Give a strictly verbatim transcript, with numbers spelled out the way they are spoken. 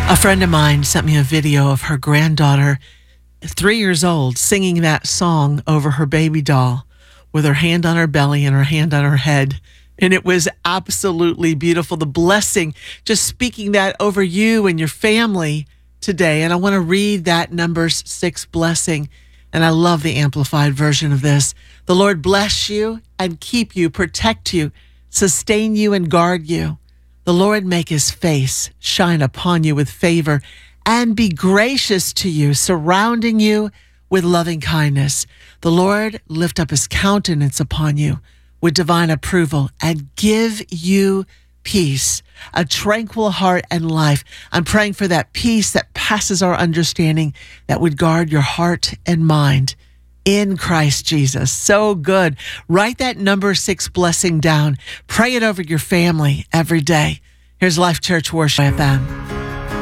A friend of mine sent me a video of her granddaughter, three years old, singing that song over her baby doll with her hand on her belly and her hand on her head. And it was absolutely beautiful. The blessing, just speaking that over you and your family today. And I want to read that Numbers six blessing. And I love the amplified version of this. The Lord bless you and keep you, protect you, sustain you and guard you. The Lord make his face shine upon you with favor and be gracious to you, surrounding you with loving kindness. The Lord lift up his countenance upon you with divine approval and give you peace, a tranquil heart and life. I'm praying for that peace that passes our understanding that would guard your heart and mind in Christ Jesus. So good. Write that number six blessing down. Pray it over your family every day. Here's Life Church Worship F M.